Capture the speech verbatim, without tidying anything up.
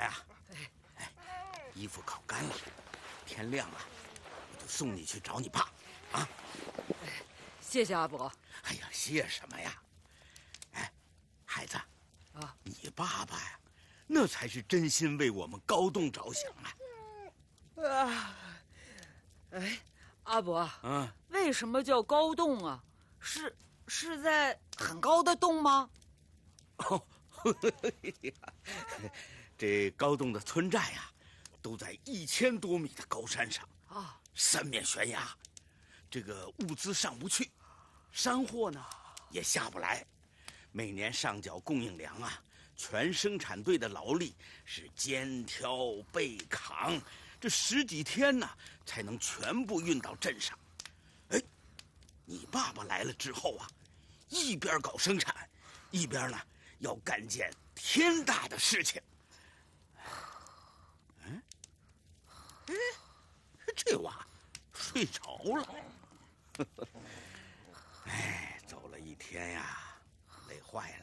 呀，哎，衣服烤干了，天亮了，我就送你去找你爸，啊！ 谢谢阿伯。 哎呀，谢什么呀？哎，孩子，啊，你爸爸呀，那才是真心为我们高栋着想啊！ 啊，哎，阿伯， 嗯， 为什么叫高洞啊？是是在很高的洞吗？ 哦，这高洞的村寨呀，都在一千多米的高山上啊，三面悬崖，这个物资上不去，山货呢也下不来，每年上缴供应粮啊，全生产队的劳力是肩挑背扛，这十几天呢才能全部运到镇上。哎，你爸爸来了之后啊，一边搞生产，一边呢要干件天大的事情。嗯，哎，这娃睡着了。哎，走了一天呀，累坏了。